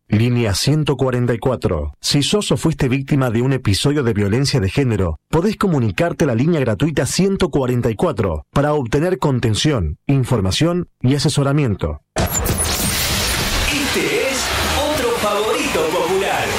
Línea 144. Si sos o fuiste víctima de un episodio de violencia de género, podés comunicarte a la línea gratuita 144 para obtener contención, información y asesoramiento. Este es otro favorito popular.